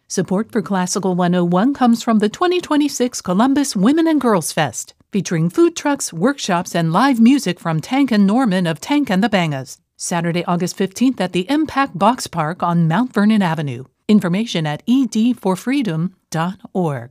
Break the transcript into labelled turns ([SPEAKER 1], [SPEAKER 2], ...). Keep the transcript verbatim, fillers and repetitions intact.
[SPEAKER 1] Support for Classical one oh one comes from the twenty twenty-six Columbus Women and Girls Fest, featuring food trucks, workshops, and live music from Tank and Norman of Tank and the Bangas. Saturday, August fifteenth at the Impact Box Park on Mount Vernon Avenue. Information at e d for freedom dot org.